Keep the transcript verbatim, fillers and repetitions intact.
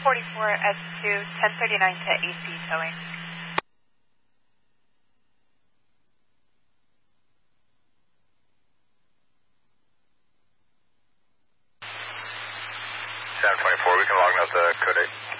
forty-four S two, ten thirty-nine to A C towing. seven twenty-four, we can log note the code eight.